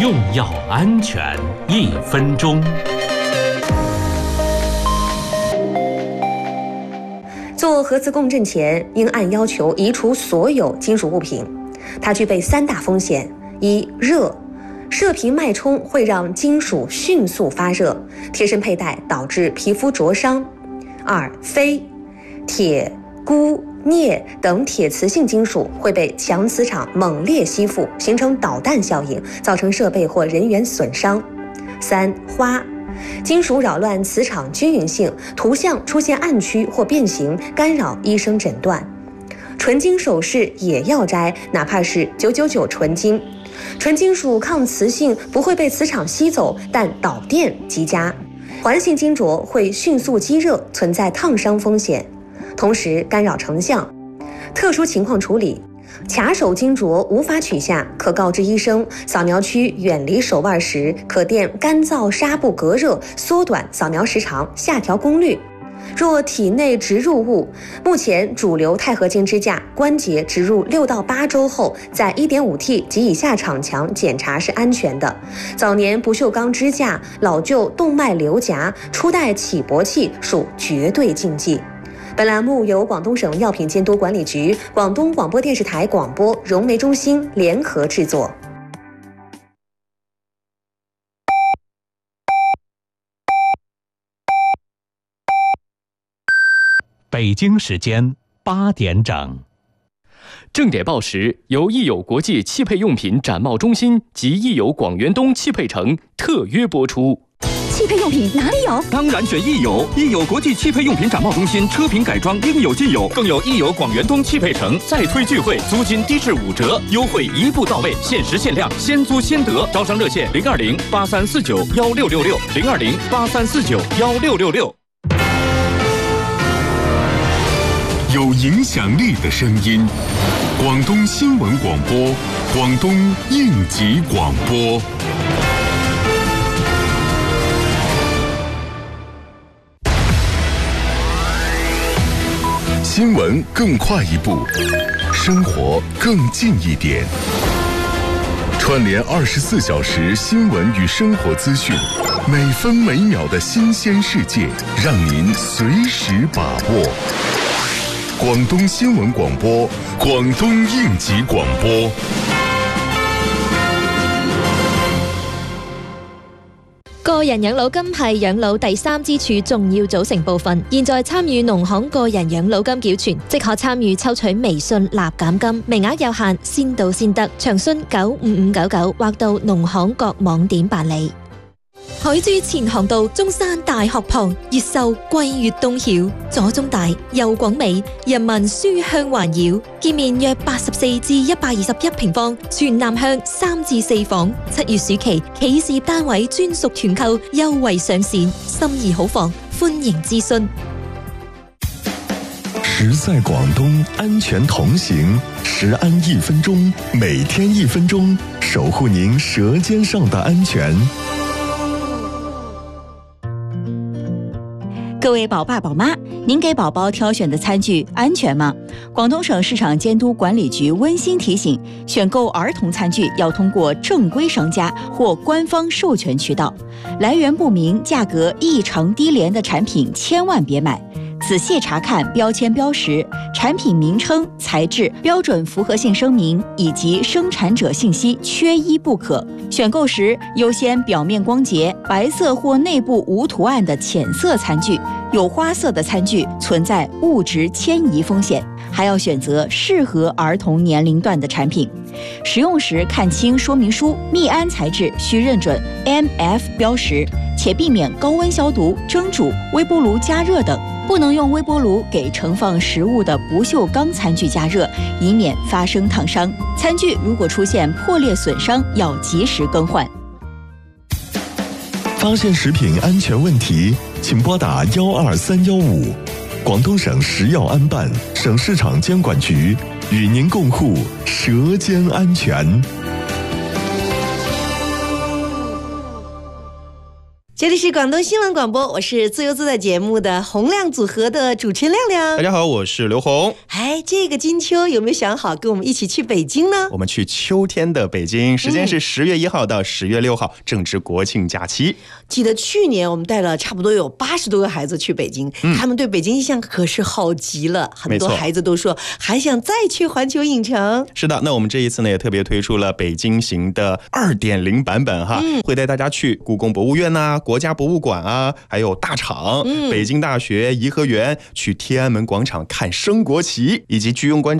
用药安全1分钟。 做核磁共振前，应按要求移除所有金属物品。它具备3大风险：一、热，射频脉冲会让金属迅速发热，贴身佩戴导致皮肤灼伤；二、霏，铁、钴、镍等铁磁性金属会被强磁场猛烈吸附，形成导弹效应，造成设备或人员损伤；三、花，金属扰乱磁场均匀性，图像出现暗区或变形，干扰医生诊断。纯金首饰也要摘，哪怕是999纯金。纯金属抗磁性不会被磁场吸走，但导电极佳。环性金镯会迅速积热，存在烫伤风险，同时干扰成像。特殊情况处理，卡手金镯无法取下，可告知医生，扫描区远离手腕时，可垫干燥纱布隔热，缩短扫描时长，下调功率。若体内植入物，目前主流钛合金支架关节植入6到8周后，在 1.5T 及以下场墙检查是安全的。早年不锈钢支架、老旧动脉瘤夹、初代起搏器属绝对禁忌。本栏目由广东省药品监督管理局、广东广播电视台广播、融媒中心联合制作。 北京时间8点整。 正点报时由益友国际汽配用品展贸中心及益友广元东汽配城特约播出。 汽配用品哪里有？ 当然选益友，益友国际汽配用品展贸中心，车品改装应有尽有，更有益友广元东汽配城再推聚会，租金低至5折，优惠一步到位，限时限量，先租先得。招商热线020-8349-1666，020-8349-1666。 有影响力的声音，广东新闻广播，广东应急广播。新闻更快一步，生活更近一点。串联24小时新闻与生活资讯，每分每秒的新鲜世界，让您随时把握。广东新闻广播，廣東應急廣播。 個人養老金係養老第3支柱重要組成部分。現在參與農行個人養老金繳存，即可參與抽取微信立減金，名額有限，先到先得。詳詢95599或到農行各網點辦理。海珠前航道中山大學旁，越秀桂粵東曉，左中大右廣美，人民書香環繞。建面約84至121平方，全南向3至4房。7月暑期企事業單位專屬團購優惠上線，心儀好房，歡迎諮詢。 實在廣東，安全同行，食安1分鐘，每天1分鐘，守護您舌尖上的安全。 各位宝爸宝妈，您给宝宝挑选的餐具安全吗？广东省市场监督管理局温馨提醒，选购儿童餐具要通过正规商家或官方授权渠道，来源不明、价格异常低廉的产品千万别买。仔细查看标签标识、产品名称、材质、标准符合性声明以及生产者信息，缺一不可。选购时优先表面光洁、白色或内部无图案的浅色餐具，有花色的餐具存在物质迁移风险。还要选择适合儿童年龄段的产品。使用时看清说明书，密安材质需认准 MF 标识，且避免高温消毒、蒸煮、微波炉加热等。不能用微波炉给盛放食物的不锈钢餐具加热，以免发生烫伤。餐具如果出现破裂损伤，要及时更换。 发现食品安全问题，请拨打12315。广东省食药安办、省市场监管局与您共护舌尖安全。 这里是广东新闻广播，我是自由自在节目的洪亮组合的主持人亮亮。 大家好，我是刘红。 这个金秋有没有想好跟我们一起去北京呢？ 我们去秋天的北京，时间是10月1号到10月6号，正值国庆假期。 记得去年我们带了差不多有80多个孩子去北京，他们对北京印象可是好极了，很多孩子都说还想再去环球影城。 是的，那我们这一次呢也特别推出了北京行的2.0版本哈，会带大家去故宫博物院啊、国家博物馆啊，还有大厂、北京大学、颐和园，去天安门广场看升国旗，以及居庸关